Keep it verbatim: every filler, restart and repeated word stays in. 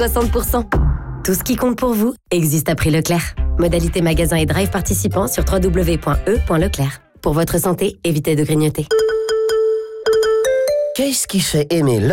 soixante pour cent. Tout ce qui compte pour vous existe à prix Leclerc. Modalité magasin et drive participants sur w w w point e point leclerc. Pour votre santé, évitez de grignoter. Qu'est-ce qui fait aimer